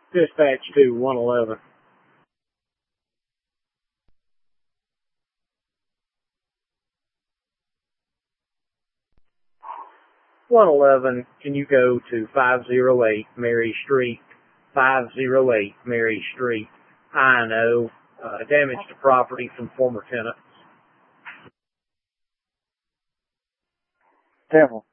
Dispatch to 111. 111, can you go to 508 Mary Street? 508 Mary Street. I&O, damage to property from former tenants. Devil.